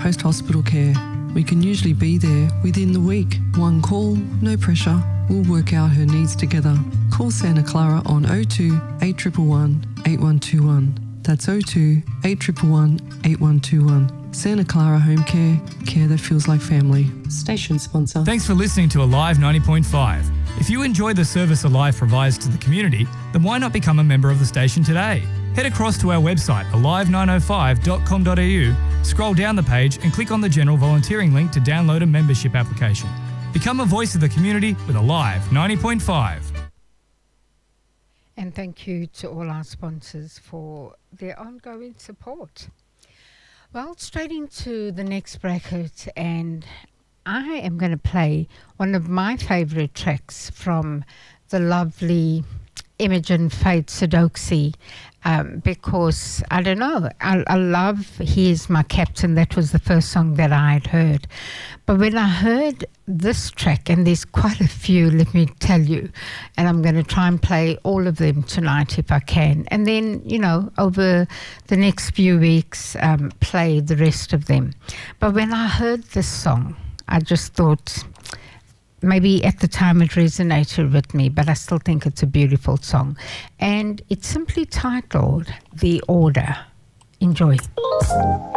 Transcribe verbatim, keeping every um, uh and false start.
post-hospital care. We can usually be there within the week. One call, no pressure. We'll work out her needs together. Call Santa Clara on oh two, eight one one, eight one two one. That's oh two, eight one one, eight one two one. Santa Clara Home Care, care that feels like family. Station sponsor. Thanks for listening to Alive ninety point five. If you enjoy the service Alive provides to the community, then why not become a member of the station today? Head across to our website, alive nine oh five dot com dot a u, scroll down the page and click on the general volunteering link to download a membership application. Become a voice of the community with Alive ninety point five. And thank you to all our sponsors for their ongoing support. Well, straight into the next bracket, and I am going to play one of my favourite tracks from the lovely Imogen Faith Sodoksi, um, because, I don't know, I, I love Here's My Captain. That was the first song that I had heard. But when I heard this track, and there's quite a few, let me tell you, and I'm going to try and play all of them tonight if I can. And then, you know, over the next few weeks, um, play the rest of them. But when I heard this song, I just thought, maybe at the time it resonated with me, but I still think it's a beautiful song. And it's simply titled The Order. Enjoy.